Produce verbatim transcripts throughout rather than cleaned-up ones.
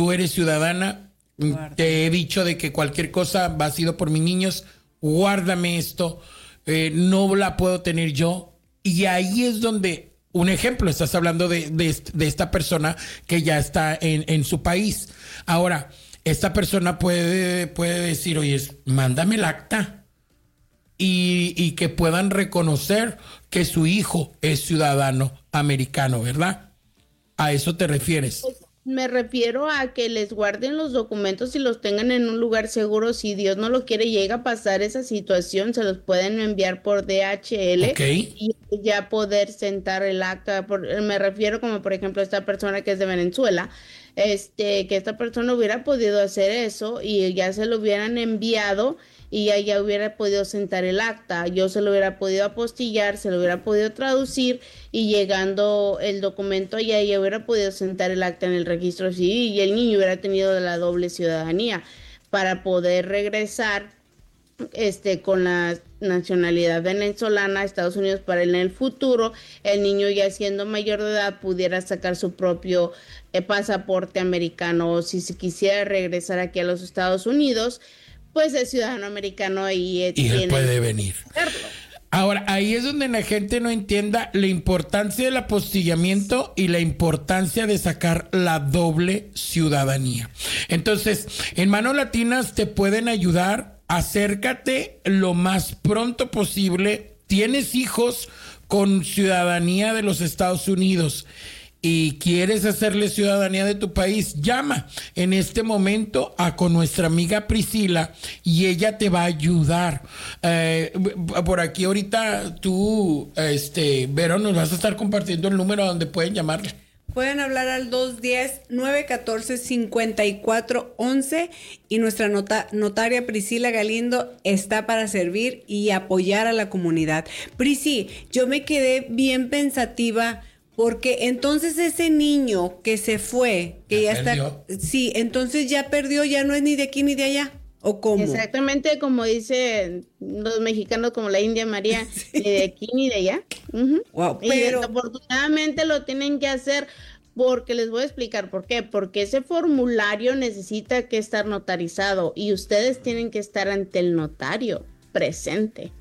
tú eres ciudadana, Guarda. Te he dicho de que cualquier cosa va sido por mis niños, guárdame esto, eh, no la puedo tener yo. Y ahí es donde, un ejemplo, estás hablando de, de, de esta persona que ya está en, en su país. Ahora, esta persona puede, puede decir, oye, mándame el acta y, y que puedan reconocer que su hijo es ciudadano americano, ¿verdad? ¿A eso te refieres? Me refiero a que les guarden los documentos y los tengan en un lugar seguro. Si Dios no lo quiere, llega a pasar esa situación, se los pueden enviar por D H L, okay, y ya poder sentar el acta. Por, me refiero como por ejemplo a esta persona que es de Venezuela, este, que esta persona hubiera podido hacer eso y ya se lo hubieran enviado y ella hubiera podido sentar el acta, yo se lo hubiera podido apostillar, se lo hubiera podido traducir y llegando el documento ya ella hubiera podido sentar el acta en el registro civil y el niño hubiera tenido la doble ciudadanía para poder regresar este con la nacionalidad venezolana a Estados Unidos para en el futuro el niño ya siendo mayor de edad pudiera sacar su propio eh, pasaporte americano o si se quisiera regresar aquí a los Estados Unidos, pues es ciudadano americano y, y él puede venir. Ahora, ahí es donde la gente no entienda la importancia del apostillamiento y la importancia de sacar la doble ciudadanía. Entonces, en Manos Latinas te pueden ayudar. Acércate lo más pronto posible. Tienes hijos con ciudadanía de los Estados Unidos y quieres hacerle ciudadanía de tu país, llama en este momento a con nuestra amiga Priscila y ella te va a ayudar. Eh, por aquí ahorita tú, este, Vero, nos vas a estar compartiendo el número donde pueden llamarle. Pueden hablar al dos uno cero, nueve uno cuatro, cinco cuatro uno uno y nuestra nota, notaria Priscila Galindo está para servir y apoyar a la comunidad. Prisi, yo me quedé bien pensativa porque entonces ese niño que se fue, que ya, ya está, sí, entonces ya perdió, ya no es ni de aquí ni de allá. ¿O cómo? Exactamente como dicen los mexicanos, como la India María, sí, ni de aquí ni de allá. Uh-huh. Wow, y pero desafortunadamente lo tienen que hacer porque les voy a explicar por qué. Porque ese formulario necesita que estar notarizado y ustedes tienen que estar ante el notario presente.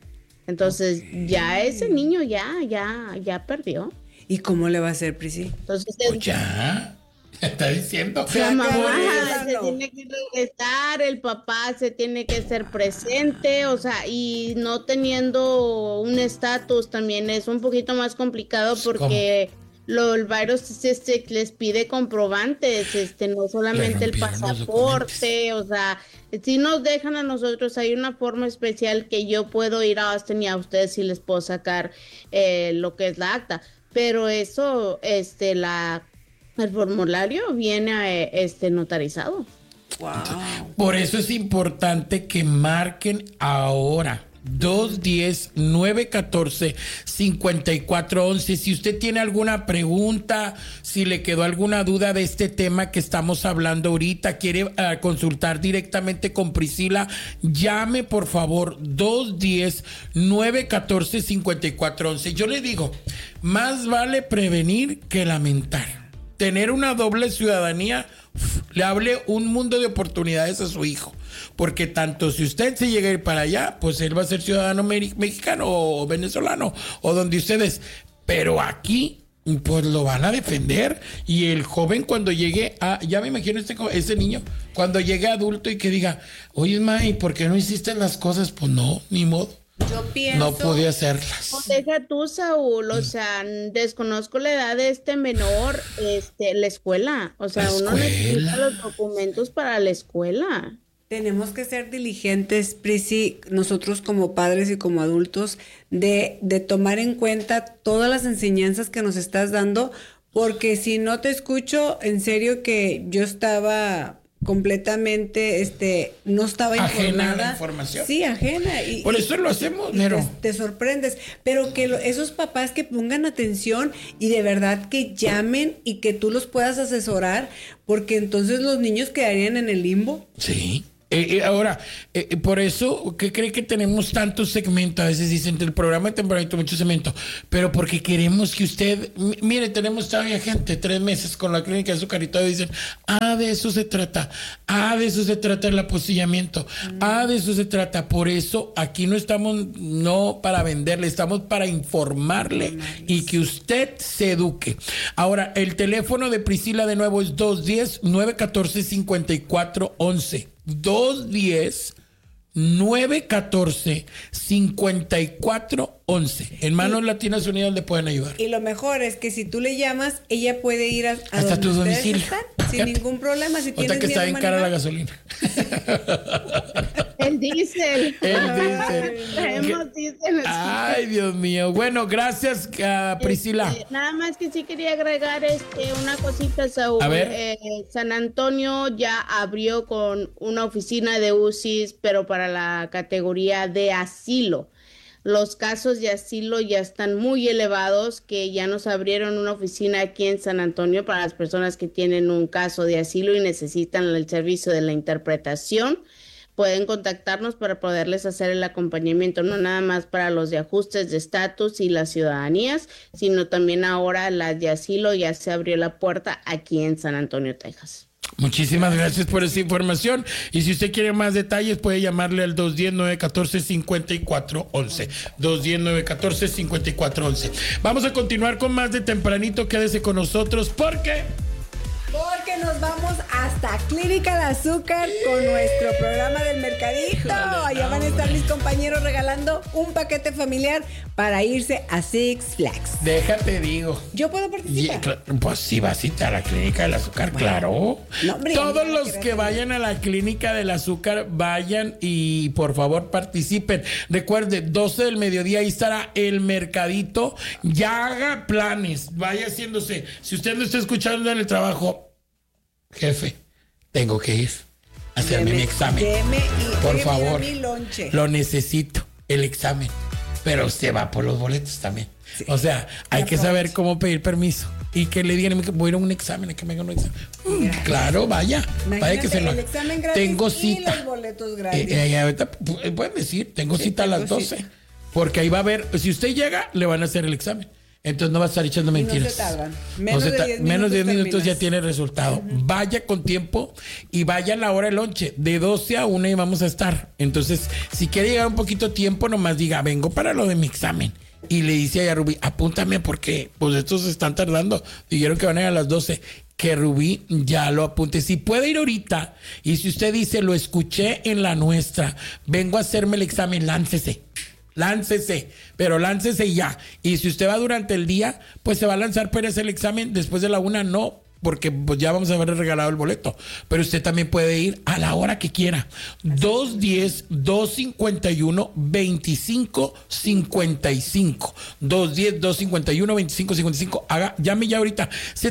Entonces okay, ya ese niño ya, ya, ya perdió. ¿Y cómo le va a hacer, Prisi? Entonces pues ya. Está diciendo. La mamá se tiene que regresar, el papá se tiene que ser presente, o sea, y no teniendo un estatus también es un poquito más complicado porque lo, el virus este, les pide comprobantes, este, no solamente el pasaporte, o sea, si nos dejan a nosotros, hay una forma especial que yo puedo ir a Austin y a ustedes si les puedo sacar eh, lo que es la acta, pero eso, este, la el formulario viene este notarizado. Wow. Por eso es importante que marquen ahora dos uno cero, nueve uno cuatro, cinco cuatro uno uno. Si usted tiene alguna pregunta, si le quedó alguna duda de este tema que estamos hablando ahorita, quiere uh, consultar directamente con Priscila, llame por favor dos uno cero, nueve uno cuatro, cinco cuatro uno uno. Yo le digo, más vale prevenir que lamentar. Tener una doble ciudadanía le hable un mundo de oportunidades a su hijo, porque tanto si usted se llega a ir para allá, pues él va a ser ciudadano me- mexicano o venezolano o donde ustedes, pero aquí pues lo van a defender y el joven cuando llegue a, ya me imagino este ese niño cuando llegue adulto y que diga, oye May, ¿por qué no hiciste las cosas? Pues no, ni modo. Yo pienso, no podía hacerlas. No, deja tú, Saúl, o sea, desconozco la edad de este menor, este, la escuela, o sea, uno necesita los documentos para la escuela. Tenemos que ser diligentes, Prisi, nosotros como padres y como adultos, de, de tomar en cuenta todas las enseñanzas que nos estás dando, porque si no te escucho, en serio que yo estaba completamente, este, no estaba ajena informada. A la información. Sí, ajena. Y, por eso lo hacemos, Nero. Te, te sorprendes, pero que lo, esos papás que pongan atención y de verdad que llamen y que tú los puedas asesorar, porque entonces los niños quedarían en el limbo. Sí. Eh, eh, ahora, eh, por eso, ¿qué cree que tenemos tantos segmentos? A veces dicen, el programa de temperamento, mucho segmento, pero porque queremos que usted, m- mire, tenemos todavía gente, tres meses con la clínica de azúcar y todo, dicen, ah, de eso se trata, ah, de eso se trata el apostillamiento, mm. ah, de eso se trata. Por eso aquí no estamos, no para venderle, estamos para informarle nice. Y que usted se eduque. Ahora, el teléfono de Priscila de nuevo es dos uno cero, nueve uno cuatro, cinco cuatro uno uno. dos uno cero, nueve uno cuatro, cinco cuatro uno uno. En Manos Latinas Unidas le pueden ayudar. Y lo mejor es que si tú le llamas, ella puede ir a, a hasta tu domicilio están, sin ningún problema. Si Hasta que está bien cara la gasolina. El diésel. El diésel. Traemos diésel. Ay, Dios mío. Bueno, gracias, uh, Priscila. Este, nada más que sí quería agregar este una cosita, Saúl. A ver. Eh, San Antonio ya abrió con una oficina de U C I S, pero para la categoría de asilo. Los casos de asilo ya están muy elevados, que ya nos abrieron una oficina aquí en San Antonio para las personas que tienen un caso de asilo y necesitan el servicio de la interpretación. Pueden contactarnos para poderles hacer el acompañamiento, no nada más para los de ajustes de estatus y las ciudadanías, sino también ahora las de asilo. Ya se abrió la puerta aquí en San Antonio, Texas. Muchísimas gracias por esa información. Y si usted quiere más detalles, puede llamarle al dos uno cero, nueve uno cuatro, cinco cuatro uno uno. dos uno cero, nueve uno cuatro, cinco cuatro uno uno. Vamos a continuar con más de tempranito. Quédese con nosotros porque... Porque nos vamos hasta Clínica del Azúcar con nuestro programa del mercadito. Allá van a estar mis compañeros regalando un paquete familiar para irse a Six Flags. Déjate, digo. ¿Yo puedo participar? Yeah, pues sí, vas a ir a la Clínica del Azúcar, bueno, claro. No, hombre, todos los que, que vayan a la Clínica del Azúcar, vayan y por favor participen. Recuerde, doce del mediodía, ahí estará el mercadito. Ya haga planes, vaya haciéndose. Si usted no está escuchando en el trabajo, jefe, tengo que ir a hacerme deme, mi examen. Deme y, por favor, mi lonche. Lo necesito, el examen. Pero usted va por los boletos también. Sí. O sea, hay que saber cómo pedir permiso. Y que le digan que voy a ir a un examen, que me hagan un examen. Mm, claro, vaya. Imagínate, vaya que se lo... el examen gratis tengo cita. Y los boletos gratis. Eh, eh, ahorita pueden decir, tengo sí, cita tengo a las doce. Cita. Porque ahí va a haber, si usted llega, le van a hacer el examen. Entonces no va a estar echando mentiras. No se tardan. Menos, no se ta- de diez menos de diez minutos ya tiene el resultado. Uh-huh. Vaya con tiempo y vaya a la hora del lonche. De doce a una y vamos a estar. Entonces, si quiere llegar un poquito tiempo, nomás diga, vengo para lo de mi examen. Y le dice a Rubí, apúntame porque pues estos se están tardando. Dijeron que van a ir a las doce. Que Rubí ya lo apunte. Si puede ir ahorita y si usted dice, lo escuché en la nuestra, vengo a hacerme el examen, láncese. Láncese, pero láncese ya. Y si usted va durante el día, pues se va a lanzar para hacer el examen. Después de la una, no, porque pues ya vamos a haber regalado el boleto. Pero usted también puede ir a la hora que quiera. dos uno cero, dos cinco uno, dos cinco cinco cinco. dos uno cero, dos cinco uno, dos cinco cinco cinco. Haga, llame ya ahorita.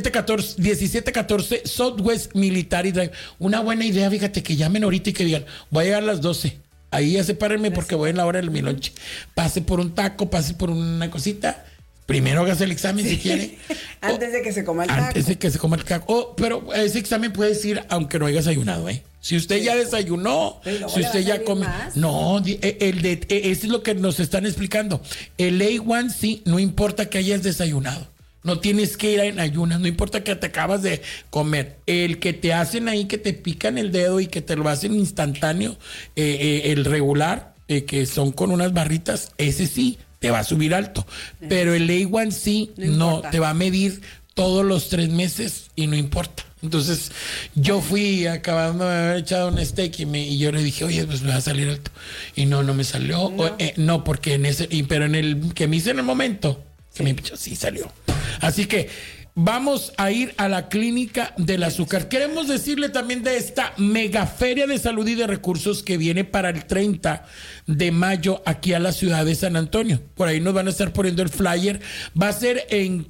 diecisiete catorce Southwest Military Drive. Una buena idea, fíjate, que llamen ahorita y que digan, voy a llegar a las doce. Ahí ya sepárenme porque voy en la hora de mi lonche. Pase por un taco, pase por una cosita. Primero hagas el examen sí. si quiere. Antes o, de que se coma el taco. Antes de que se coma el taco. Oh, pero ese examen puede ir aunque no haya desayunado, ¿eh? Si usted sí. ya desayunó, si usted ya come. Más. No, el de, eso es lo que nos están explicando. El A uno C no importa que hayas desayunado. No tienes que ir en ayunas, no importa que te acabas de comer. El que te hacen ahí, que te pican el dedo y que te lo hacen instantáneo, eh, eh, el regular, eh, que son con unas barritas, ese sí te va a subir alto. Pero el A uno C no, no te va a medir todos los tres meses y no importa. Entonces, yo fui acabando de haber echado un steak y, me, y yo le dije, oye, pues me va a salir alto. Y no, no me salió. No, o, eh, no porque en ese, y, pero en el que me hice en el momento, que me pichó, sí salió. Así que vamos a ir a la Clínica del Azúcar. Queremos decirle también de esta mega feria de salud y de recursos que viene para el treinta de mayo aquí a la ciudad de San Antonio. Por ahí nos van a estar poniendo el flyer. Va a ser en,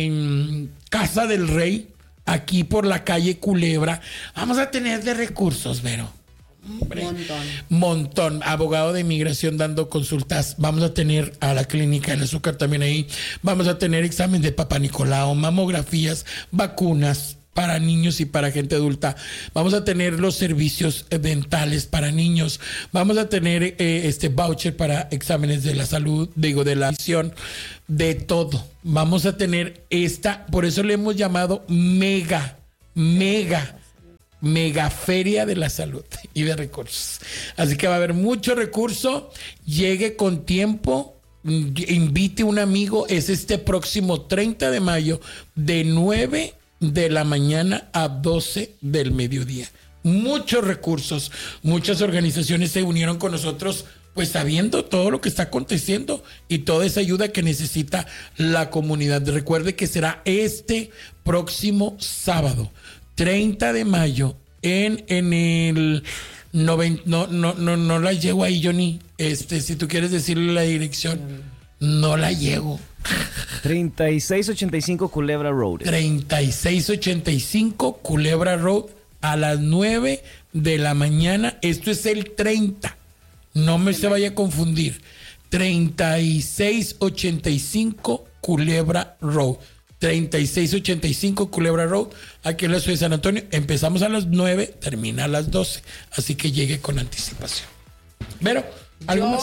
en Casa del Rey, aquí por la calle Culebra. Vamos a tener de recursos, Vero. Hombre, montón. Montón. Abogado de inmigración dando consultas. Vamos a tener a la Clínica del Azúcar también ahí. Vamos a tener examen de Papá Nicolau, mamografías, vacunas, para niños y para gente adulta. Vamos a tener los servicios dentales para niños. Vamos a tener eh, este voucher para exámenes de la salud, digo, de la visión, de todo. Vamos a tener esta, por eso le hemos llamado mega, mega, mega feria de la salud y de recursos. Así que va a haber mucho recurso. Llegue con tiempo. Invite a un amigo. Es este próximo treinta de mayo de nueve de la mañana a doce del mediodía. Muchos recursos, muchas organizaciones se unieron con nosotros, pues sabiendo todo lo que está aconteciendo y toda esa ayuda que necesita la comunidad. Recuerde que será este próximo sábado, treinta de mayo, en, en el noven, no, no, no, no la llego ahí, Johnny. Este, si tú quieres decirle la dirección, no la llego. treinta y seis ochenta y cinco Culebra Road. treinta y seis ochenta y cinco Culebra Road a las nueve de la mañana. Esto es el treinta. No me se vaya a confundir. treinta y seis ochenta y cinco Culebra Road. treinta y seis ochenta y cinco Culebra Road, aquí en la ciudad de San Antonio. Empezamos a las nueve, termina a las doce. Así que llegue con anticipación. Pero, ¿algo Yo... más?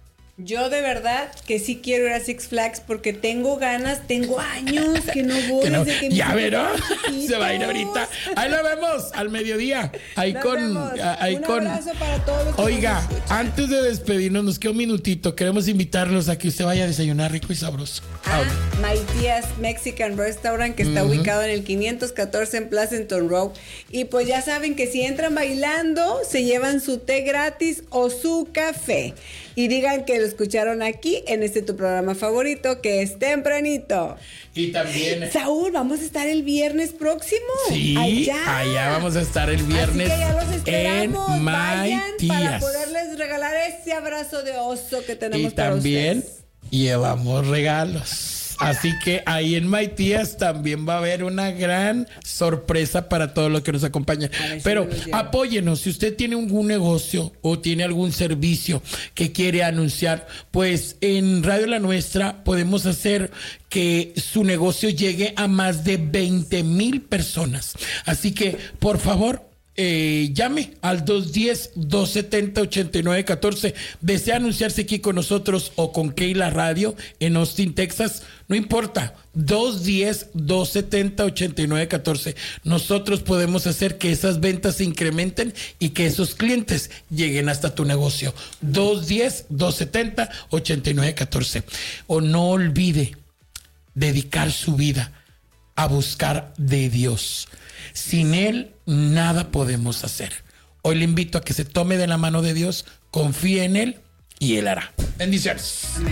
Yo de verdad que sí quiero ir a Six Flags porque tengo ganas, tengo años que no voy. Que no, desde que ya verá, se va a ir ahorita. Ahí lo vemos al mediodía. Ahí Nos con, vemos. ahí Un con. abrazo para todos los que Oiga, nos escuchan. antes de despedirnos, nos queda un minutito. Queremos invitarlos a que usted vaya a desayunar rico y sabroso. Ah, My Tías Mexican Restaurant, que está uh-huh. ubicado en el quinientos catorce en Pleasanton Road. Y pues ya saben que si entran bailando, se llevan su té gratis o su café. Y digan que lo escucharon aquí en este tu programa favorito, que es Tempranito. Y también... Saúl, vamos a estar el viernes próximo. Sí, allá, allá vamos a estar el viernes. Así que ya los esperamos. En Vayan My Tías. para poderles regalar ese abrazo de oso que tenemos y para ustedes. Y también llevamos regalos. Así que ahí en My Tías también va a haber una gran sorpresa para todos los que nos acompañan. Pero apóyenos, si usted tiene algún negocio o tiene algún servicio que quiere anunciar, pues en Radio La Nuestra podemos hacer que su negocio llegue a más de veinte mil personas. Así que, por favor, Eh, llame al dos uno cero, dos siete cero, ocho nueve uno cuatro. Desea anunciarse aquí con nosotros o con Keila Radio en Austin, Texas. No importa. dos uno cero, dos siete cero, ocho nueve uno cuatro. Nosotros podemos hacer que esas ventas se incrementen y que esos clientes lleguen hasta tu negocio. dos uno cero, dos siete cero, ocho nueve uno cuatro. O no olvide dedicar su vida a buscar de Dios. Sin Él, nada podemos hacer. Hoy le invito a que se tome de la mano de Dios, confíe en Él y Él hará. Bendiciones. Amén.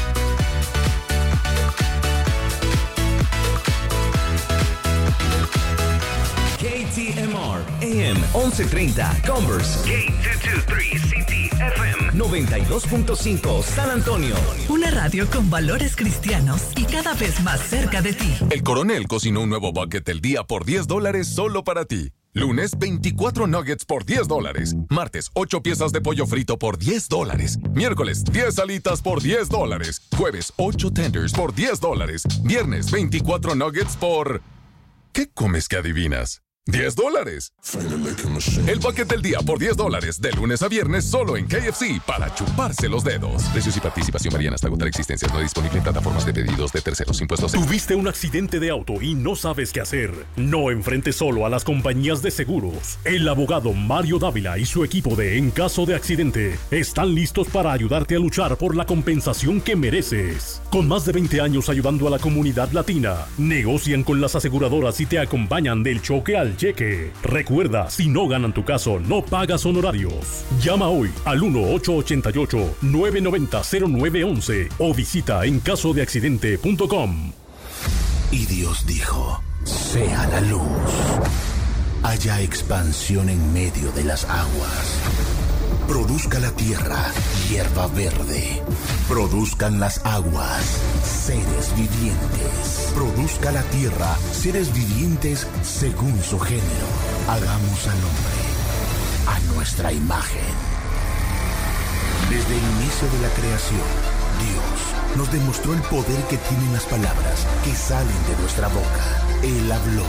K T M R A M once treinta Converse. K dos veintitrés C T F M noventa y dos punto cinco San Antonio. Una radio con valores cristianos y cada vez más cerca de ti. El Coronel cocinó un nuevo bucket del día por diez dólares solo para ti. Lunes, veinticuatro nuggets por diez dólares. Martes, ocho piezas de pollo frito por diez dólares. Miércoles, diez alitas por diez dólares. Jueves, ocho tenders por diez dólares. Viernes, veinticuatro nuggets por... ¿Qué comes que adivinas? diez dólares. El bucket del día por diez dólares, de lunes a viernes, solo en K F C, para chuparse los dedos. Precios y participación varían hasta agotar existencias. No disponible en plataformas de pedidos de terceros. Impuestos. ¿Tuviste un accidente de auto y no sabes qué hacer? No enfrentes solo a las compañías de seguros. El abogado Mario Dávila y su equipo de En Caso de Accidente están listos para ayudarte a luchar por la compensación que mereces. Con más de veinte años ayudando a la comunidad latina, negocian con las aseguradoras y te acompañan del choque al cheque. Recuerda, si no ganan tu caso, no pagas honorarios. Llama hoy al uno ocho ocho ocho, nueve nueve cero, cero nueve uno uno o visita en caso de accidente punto com. Y Dios dijo, sea la luz. Haya expansión en medio de las aguas. Produzca la tierra hierba verde. Produzcan las aguas seres vivientes. Produzca la tierra seres vivientes según su género. Hagamos al hombre a nuestra imagen. Desde el inicio de la creación, Dios nos demostró el poder que tienen las palabras que salen de nuestra boca. Él habló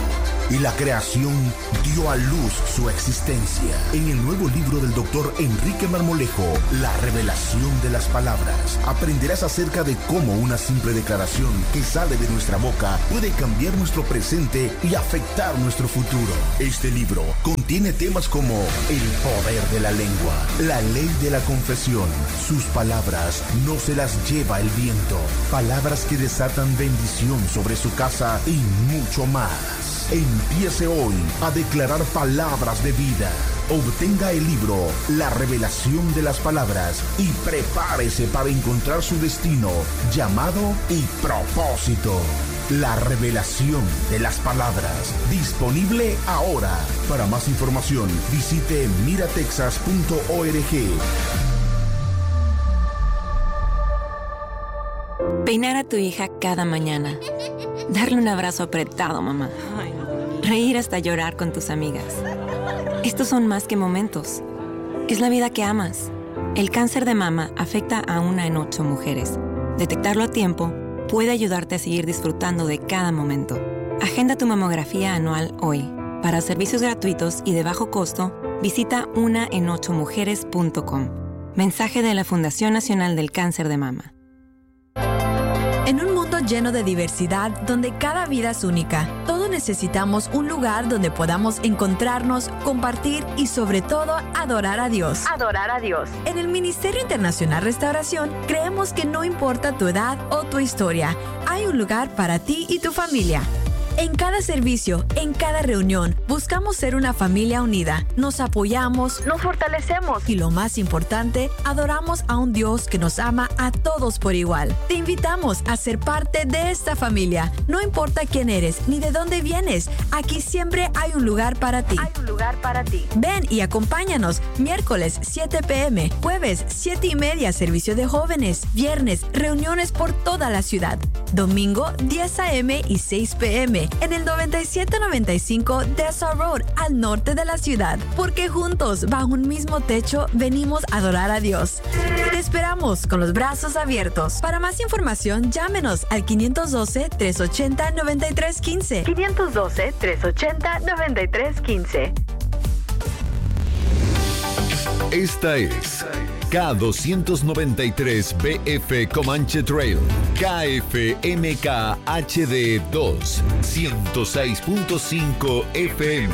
y la creación dio a luz su existencia. En el nuevo libro del doctor Enrique Marmolejo, La revelación de las palabras, aprenderás acerca de cómo una simple declaración que sale de nuestra boca puede cambiar nuestro presente y afectar nuestro futuro. Este libro contiene temas como el poder de la lengua, la ley de la confesión, sus palabras no se las lleva el viento, palabras que desatan bendición sobre su casa y mucho más. Empiece hoy a declarar palabras de vida. Obtenga el libro La revelación de las palabras y prepárese para encontrar su destino, llamado y propósito. La revelación de las palabras. Disponible ahora. Para más información, visite mira texas punto org. Peinar a tu hija cada mañana. Darle un abrazo apretado, mamá. Reír hasta llorar con tus amigas. Estos son más que momentos. Es la vida que amas. El cáncer de mama afecta a una en ocho mujeres. Detectarlo a tiempo puede ayudarte a seguir disfrutando de cada momento. Agenda tu mamografía anual hoy. Para servicios gratuitos y de bajo costo, visita una en ocho mujeres punto com. Mensaje de la Fundación Nacional del Cáncer de Mama. En un mundo lleno de diversidad, donde cada vida es única, todos necesitamos un lugar donde podamos encontrarnos, compartir y sobre todo adorar a Dios. Adorar a Dios. En el Ministerio Internacional Restauración creemos que no importa tu edad o tu historia, hay un lugar para ti y tu familia. En cada servicio, en cada reunión, buscamos ser una familia unida. Nos apoyamos, nos fortalecemos y lo más importante, adoramos a un Dios que nos ama a todos por igual. Te invitamos a ser parte de esta familia. No importa quién eres ni de dónde vienes, aquí siempre hay un lugar para ti. Hay un lugar para ti. Ven y acompáñanos miércoles siete p.m., jueves siete y media servicio de jóvenes, viernes reuniones por toda la ciudad, domingo diez a.m. y seis p.m. en el noventa y siete noventa y cinco Dessa Road, al norte de la ciudad, porque juntos, bajo un mismo techo, venimos a adorar a Dios. Te esperamos con los brazos abiertos. Para más información, llámenos al quinientos doce, trescientos ochenta, noventa y tres quince. quinientos doce, trescientos ochenta, noventa y tres quince. Esta es K doscientos noventa y tres B F Comanche Trail, K F M K H D dos, ciento seis punto cinco F M.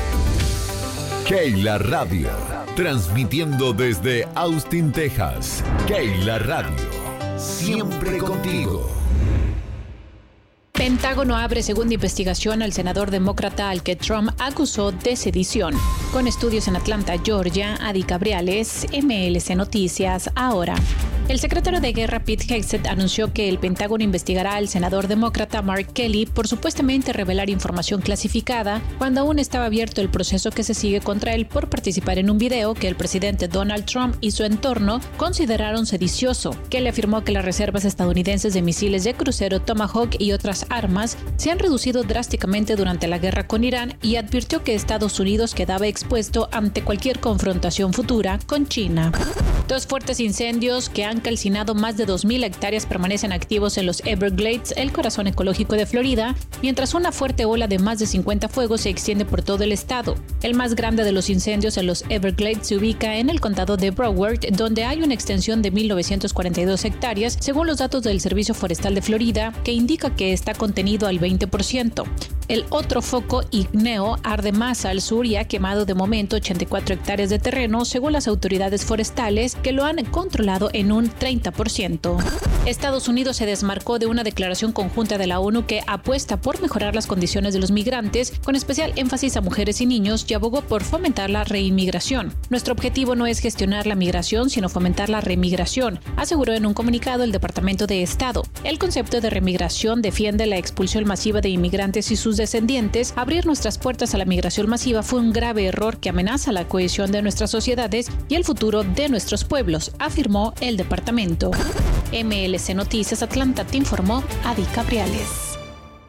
Keila Radio, transmitiendo desde Austin, Texas. Keila Radio, siempre contigo. Pentágono abre segunda investigación al senador demócrata al que Trump acusó de sedición. Con estudios en Atlanta, Georgia, Adi Cabriales, M L C Noticias, ahora. El secretario de Guerra Pete Hegseth anunció que el Pentágono investigará al senador demócrata Mark Kelly por supuestamente revelar información clasificada cuando aún estaba abierto el proceso que se sigue contra él por participar en un video que el presidente Donald Trump y su entorno consideraron sedicioso. Kelly afirmó que las reservas estadounidenses de misiles de crucero Tomahawk y otras armas se han reducido drásticamente durante la guerra con Irán y advirtió que Estados Unidos quedaba expuesto ante cualquier confrontación futura con China. Dos fuertes incendios que han calcinado más de dos mil hectáreas permanecen activos en los Everglades, el corazón ecológico de Florida, mientras una fuerte ola de más de cincuenta fuegos se extiende por todo el estado. El más grande de los incendios en los Everglades se ubica en el condado de Broward, donde hay una extensión de mil novecientos cuarenta y dos hectáreas, según los datos del Servicio Forestal de Florida, que indica que está contenido al veinte por ciento. El otro foco ígneo arde más al sur y ha quemado de momento ochenta y cuatro hectáreas de terreno, según las autoridades forestales, que lo han controlado en un treinta por ciento. Estados Unidos se desmarcó de una declaración conjunta de la ONU que apuesta por mejorar las condiciones de los migrantes, con especial énfasis a mujeres y niños, y abogó por fomentar la reinmigración. Nuestro objetivo no es gestionar la migración, sino fomentar la remigración, aseguró en un comunicado el Departamento de Estado. El concepto de remigración defiende la expulsión masiva de inmigrantes y sus descendientes. Abrir nuestras puertas a la migración masiva fue un grave error que amenaza la cohesión de nuestras sociedades y el futuro de nuestros pueblos, afirmó el departamento. M L C Noticias Atlanta te informó Adi Cabriales.